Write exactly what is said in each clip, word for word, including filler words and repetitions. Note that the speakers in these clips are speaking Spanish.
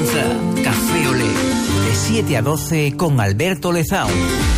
Comienza Café Olé, de siete a doce con Alberto Lezaun.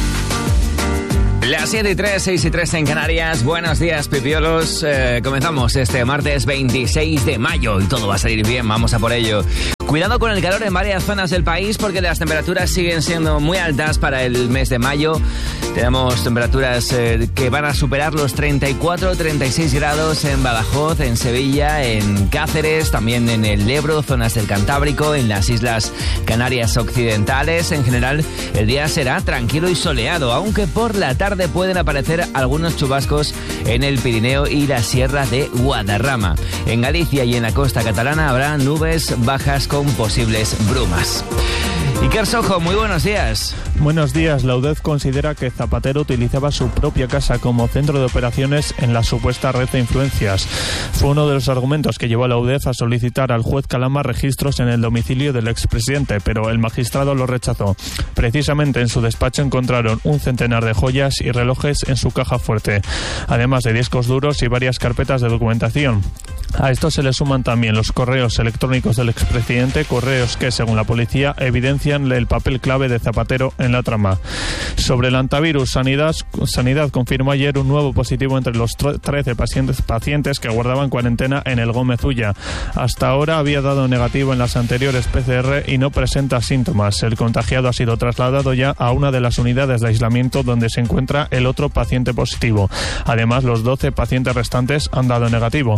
Las siete y tres, seis y tres en Canarias. Buenos días, pipiolos. Eh, comenzamos este martes veintiséis de mayo y todo va a salir bien, vamos a por ello. Cuidado con el calor en varias zonas del país porque las temperaturas siguen siendo muy altas para el mes de mayo. Tenemos temperaturas eh, que van a superar los treinta y cuatro, treinta y seis grados en Badajoz, en Sevilla, en Cáceres, también en el Ebro, zonas del Cantábrico, en las Islas Canarias Occidentales. En general, el día será tranquilo y soleado, aunque por la tarde pueden aparecer algunos chubascos en el Pirineo y la Sierra de Guadarrama. En Galicia y en la costa catalana habrá nubes bajas con posibles brumas. Iker Sojo, muy buenos días. Buenos días. La U D E F considera que Zapatero utilizaba su propia casa como centro de operaciones en la supuesta red de influencias. Fue uno de los argumentos que llevó a la U D E F a solicitar al juez Calama registros en el domicilio del expresidente, pero el magistrado lo rechazó. Precisamente en su despacho encontraron un centenar de joyas y relojes en su caja fuerte, además de discos duros y varias carpetas de documentación. A esto se le suman también los correos electrónicos del expresidente, correos que, según la policía, evidencian el papel clave de Zapatero en la trama. Sobre el antivirus, Sanidad, Sanidad confirmó ayer un nuevo positivo entre los trece pacientes, pacientes que guardaban cuarentena en el Gómez Ulla. Hasta ahora había dado negativo en las anteriores P C R y no presenta síntomas. El contagiado ha sido trasladado ya a una de las unidades de aislamiento donde se encuentra el otro paciente positivo. Además, los doce pacientes restantes han dado negativo.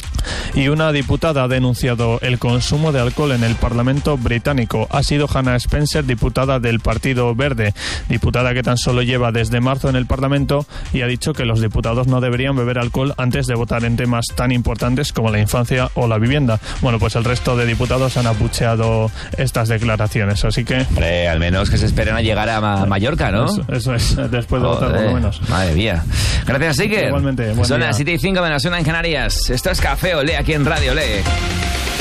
Y una diputada ha denunciado el consumo de alcohol en el Parlamento británico. Ha sido Hannah Spencer, diputada del Partido Verde, diputada que tan solo lleva desde marzo en el Parlamento, y ha dicho que los diputados no deberían beber alcohol antes de votar en temas tan importantes como la infancia o la vivienda. Bueno, pues el resto de diputados han abucheado estas declaraciones, así que... Hombre, al menos que se esperen a llegar a Ma- Mallorca, ¿no? Eso, eso es, después de votar por lo menos. Madre mía. Gracias, Iker. Igualmente, buen Son día. las siete y cinco menos una en Canarias. Esto es Café Olé aquí en Radio Olé.